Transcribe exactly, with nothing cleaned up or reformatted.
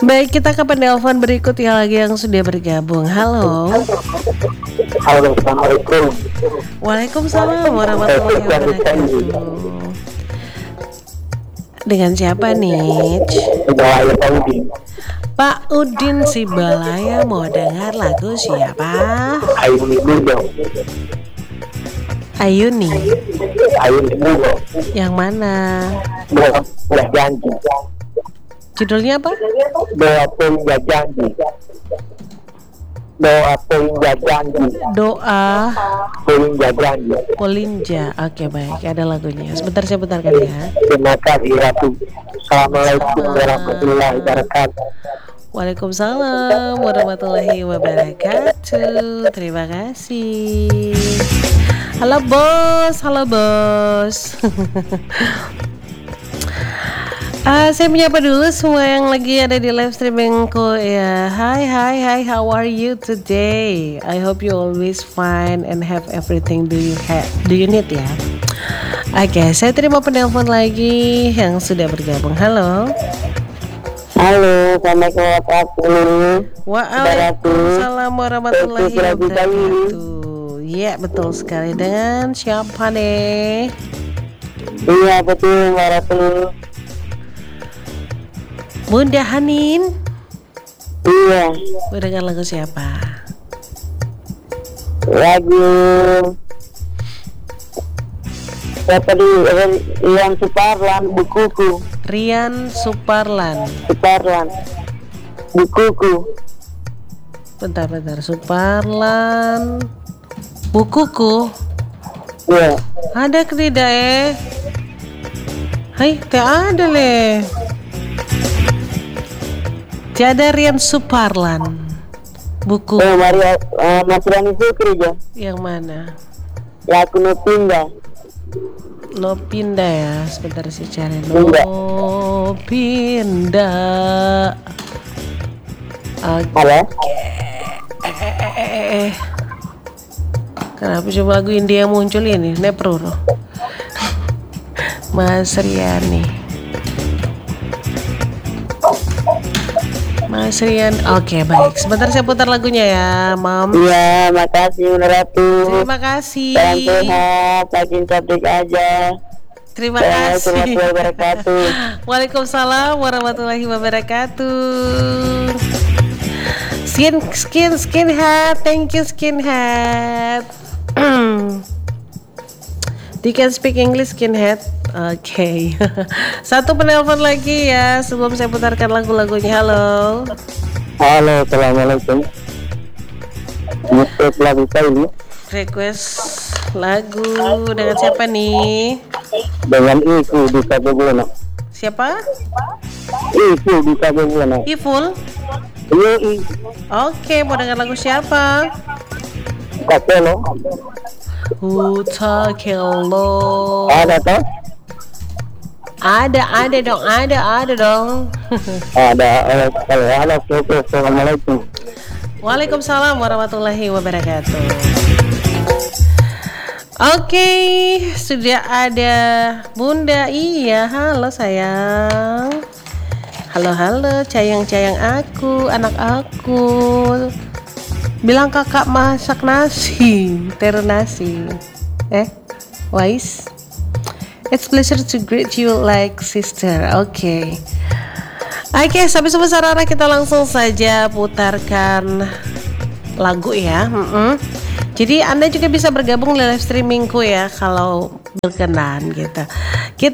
Baik, kita ke penelpon berikutnya lagi yang sudah bergabung. Halo. Halo, assalamualaikum. Waalaikumsalam warahmatullahi wabarakatuh. Dengan siapa nih? Pak Udin Sibalaya mau dengar lagu siapa? Ayuni Budo. Ayuni. Ayuni Budo. Yang mana? Doa udah janji. Judulnya apa? Doa punya janji. Doa punya janji. Doa Punya janji. Polinja. Oke, baik, ada lagunya. Sebentar saya putarkan ya. Terima kasih Ratu. Assalamualaikum warahmatullahi wabarakatuh. Waalaikumsalam warahmatullahi wabarakatuh. Terima kasih. Halo bos, halo bos. Uh, saya menyapa dulu semua yang lagi ada di live streamingku ya. Hi, hi, hi. How are you today? I hope you always fine and have everything do you have, do you need ya. Oke, okay, saya terima penelpon lagi yang sudah bergabung. Halo. Halo, assalamualaikum warahmatullahi wabarakatuh. Waalaikumsalam warahmatullahi wabarakatuh. Ya, betul sekali. Dengan siapa nih? Iya, betul, warahmatullahi. Bunda Hanin. Iya. Mau dengar lagu siapa? Lagu siapa di Rian Suparlan, Bukuku. Rian Suparlan. Suparlan, Bukuku. Bentar-bentar, Suparlan, Bukuku. Iya. Ada ke tidak eh? Hai, tak ada leh. Tiada Rian Suparlan. Buku. Oh, Maria, uh, Mas Rani Sukri ya. Yang mana? Ya aku mau pindah. No pindah ya. Sebentar saya cari. No pindah. Oke. Halo. Eh, eh, eh, eh. Kenapa coba lagu India muncul ini? Nepro. Mas Riani. Mas Rian, oke okay, baik. Sebentar saya putar lagunya ya, Mam. Iya, makasih Bunda Ratu. Terima kasih. Salam sehat, makin cantik aja. Terima kasih. Warahmatullahi wabarakatuh. Waalaikumsalam warahmatullahi wabarakatuh. Skin, skin, skinhead. Thank you skinhead. You can speak English skinhead. Oke, okay. Satu penelpon lagi ya sebelum saya putarkan lagu-lagunya. Halo. Halo, assalamualaikum. Request lagu ini. Request lagu dengan siapa nih? Dengan Iku di Kabupaten. Siapa? Iku di Kabupaten. Iful. Iya, I. Oke, mau dengar lagu siapa? Kakelo. Utakelo. Ada toh? Ada, ada dong, ada, ada dong. Ada, ada. Halo, halo, assalamualaikum. Waalaikumsalam warahmatullahi wabarakatuh. Oke, sudah ada Bunda. Iya, halo sayang. Halo, halo, cayang-cayang aku, anak aku. Bilang kakak masak nasi, terus nasi. Eh, Wise. It's pleasure to greet you like sister. Oke. Okay. Oke, okay, sampai sebesar arah kita langsung saja putarkan lagu ya. Mm-mm. Jadi Anda juga bisa bergabung di live streamingku ya kalau berkenan gitu. Kita